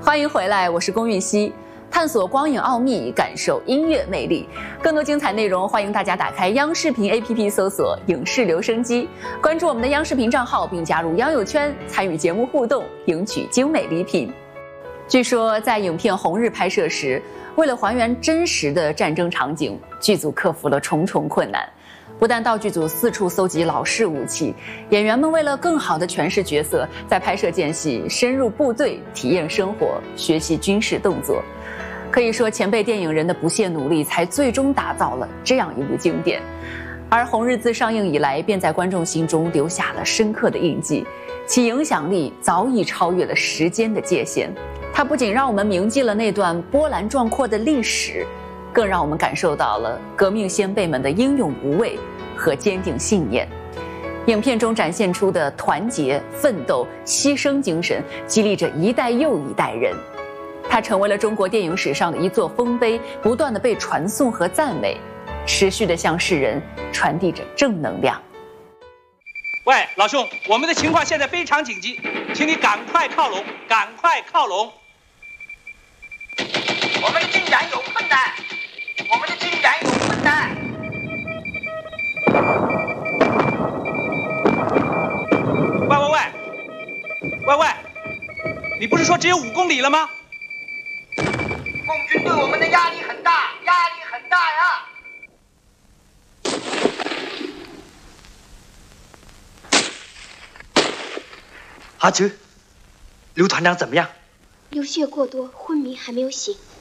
欢迎回来，我是龚韵希，探索光影奥秘，感受音乐魅力。更多精彩内容，欢迎大家打开央视频 APP 搜索“影视留声机”，关注我们的央视频账号，并加入央友圈，参与节目互动，赢取精美礼品。据说，在影片《红日》拍摄时，为了还原真实的战争场景，剧组克服了重重困难。不但道具组四处搜集老式武器，演员们为了更好地诠释角色，在拍摄间隙深入部队体验生活，学习军事动作。可以说，前辈电影人的不懈努力，才最终打造了这样一部经典。而《红日》自上映以来，便在观众心中留下了深刻的印记，其影响力早已超越了时间的界限。它不仅让我们铭记了那段波澜壮阔的历史，更让我们感受到了革命先辈们的英勇无畏和坚定信念。影片中展现出的团结、奋斗、牺牲精神，激励着一代又一代人。它成为了中国电影史上的一座丰碑，不断地被传颂和赞美，持续地向世人传递着正能量。 喂，老兄，我们的情况现在非常紧急，请你赶快靠拢，赶快靠拢。 我们的进展有困难，我们的进展有困难。 喂，你不是说只有5公里了吗？ 共军对我们的压力很大，压力很大呀。 阿菊，刘团长怎么样？ 流血过多，昏迷，还没有醒。